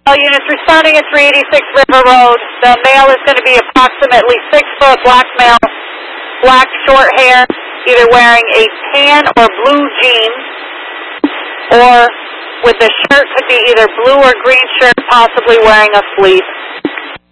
All units responding at 386 River Road. The male is going to be approximately 6 foot, black male, black short hair, either wearing a tan or blue jeans, or with the shirt could be either blue or green shirt, possibly wearing a fleece.